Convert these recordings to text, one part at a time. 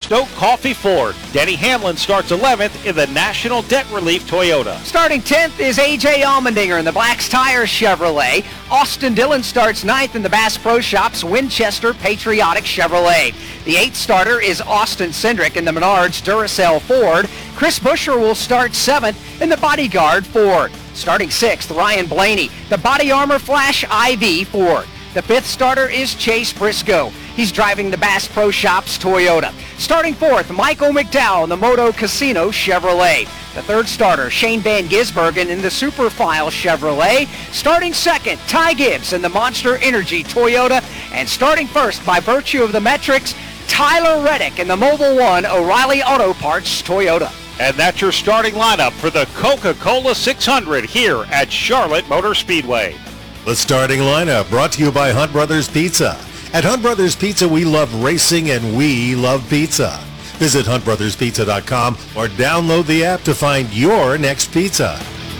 Stoke Coffee Ford. Denny Hamlin starts 11th in the National Debt Relief Toyota. Starting 10th is A.J. Allmendinger in the Black's Tire Chevrolet. Austin Dillon starts 9th in the Bass Pro Shops Winchester Patriotic Chevrolet. The 8th starter is Austin Cindric in the Menards Duracell Ford. Chris Buescher will start 7th in the Bodyguard Ford. Starting 6th, Ryan Blaney, the Body Armor Flash IV Ford. The 5th starter is Chase Briscoe. He's driving the Bass Pro Shops Toyota. Starting 4th, Michael McDowell in the Moto Casino Chevrolet. The 3rd starter, Shane Van Gisbergen in the Superfile Chevrolet. Starting 2nd, Ty Gibbs in the Monster Energy Toyota. And starting 1st, by virtue of the metrics, Tyler Reddick in the Mobil 1 O'Reilly Auto Parts Toyota. And that's your starting lineup for the Coca-Cola 600 here at Charlotte Motor Speedway. The starting lineup brought to you by Hunt Brothers Pizza. At Hunt Brothers Pizza, we love racing and we love pizza. Visit huntbrotherspizza.com or download the app to find your next pizza.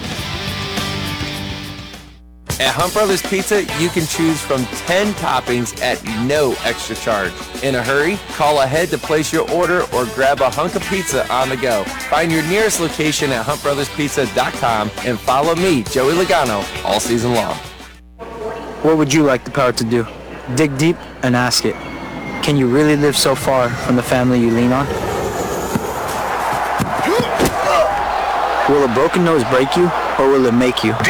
At Hunt Brothers Pizza, you can choose from 10 toppings at no extra charge. In a hurry, call ahead to place your order or grab a hunk of pizza on the go. Find your nearest location at huntbrotherspizza.com and follow me, Joey Logano, all season long. What would you like the power to do? Dig deep and ask it. Can you really live so far from the family you lean on? Will a broken nose break you, or will it make you?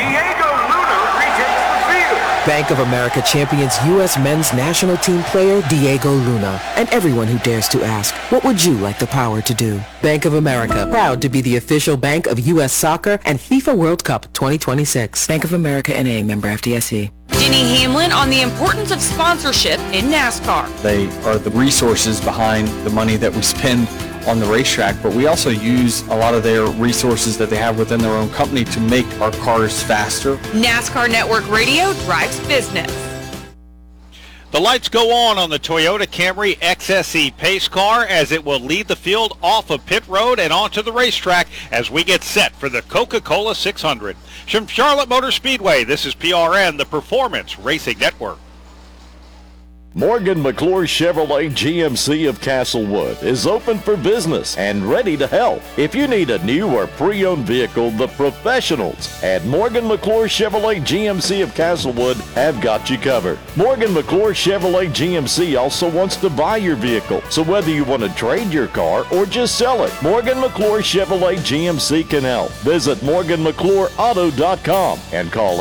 Bank of America champions U.S. men's national team player Diego Luna. And everyone who dares to ask, what would you like the power to do? Bank of America, proud to be the official bank of U.S. Soccer and FIFA World Cup 2026. Bank of America N.A., member FDIC. Denny Hamlin on the importance of sponsorship in NASCAR. They are the resources behind the money that we spend on the racetrack, but we also use a lot of their resources that they have within their own company to make our cars faster. NASCAR Network Radio drives business. The lights go on the Toyota Camry XSE pace car as it will lead the field off of pit road and onto the racetrack as we get set for the Coca-Cola 600. From Charlotte Motor Speedway, this is PRN, the Performance Racing Network. Morgan McClure Chevrolet GMC of Castlewood is open for business and ready to help. If you need a new or pre-owned vehicle, the professionals at Morgan McClure Chevrolet GMC of Castlewood have got you covered. Morgan McClure Chevrolet GMC also wants to buy your vehicle, so whether you want to trade your car or just sell it, Morgan McClure Chevrolet GMC can help. Visit MorganMcClureAuto.com and call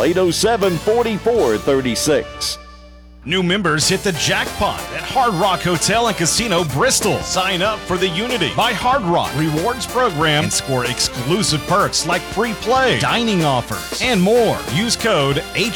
807-4436. New members hit the jackpot at Hard Rock Hotel and Casino Bristol. Sign up for the Unity by Hard Rock Rewards program and score exclusive perks like free play, dining offers, and more. Use code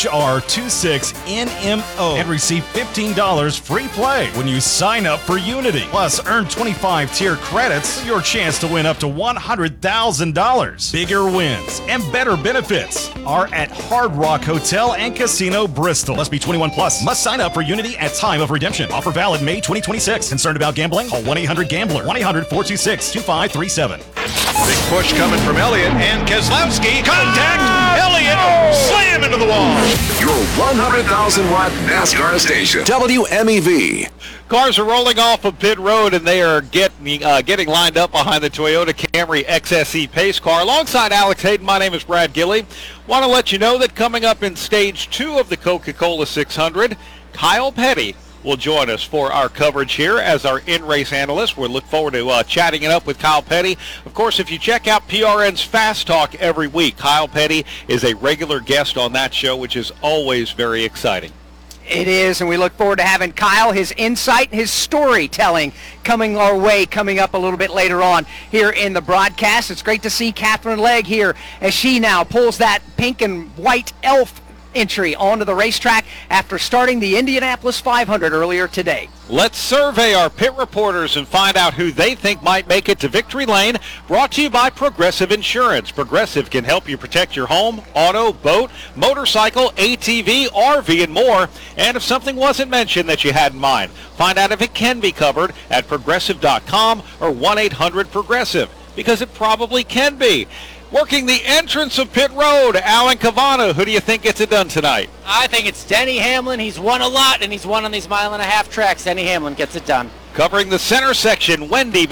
HR26NMO and receive $15 free play when you sign up for Unity. Plus, earn 25 tier credits for your chance to win up to $100,000. Bigger wins and better benefits are at Hard Rock Hotel and Casino Bristol. Must be 21 plus. Must sign up for Unity at time of redemption. Offer valid May 2026. Concerned about gambling? Call 1-800-GAMBLER. 1-800-426-2537. Big push coming from Elliott and Keselowski. Contact! Elliott slam into the wall. Your 100,000 watt NASCAR station. WMEV. Cars are rolling off of pit road and they are getting lined up behind the Toyota Camry XSE pace car. Alongside Alex Hayden, my name is Brad Gilley. Want to let you know that coming up in stage 2 of the Coca-Cola 600, Kyle Petty will join us for our coverage here as our in-race analyst. We look forward to chatting it up with Kyle Petty. Of course, if you check out PRN's Fast Talk every week, Kyle Petty is a regular guest on that show, which is always very exciting. It is, and we look forward to having Kyle, his insight, his storytelling coming our way, coming up a little bit later on here in the broadcast. It's great to see Catherine Legg here as she now pulls that pink and white elf entry onto the racetrack after starting the Indianapolis 500 earlier today. Let's survey our pit reporters and find out who they think might make it to victory lane. Brought to you by Progressive Insurance. Progressive can help you protect your home, auto, boat, motorcycle, ATV, RV, and more. And if something wasn't mentioned that you had in mind, find out if it can be covered at Progressive.com or 1-800-PROGRESSIVE, because it probably can be. Working the entrance of pit road, Alan Cavano. Who do you think gets it done tonight? I think it's Denny Hamlin. He's won a lot, and he's won on these mile-and-a-half tracks. Denny Hamlin gets it done. Covering the center section, Wendy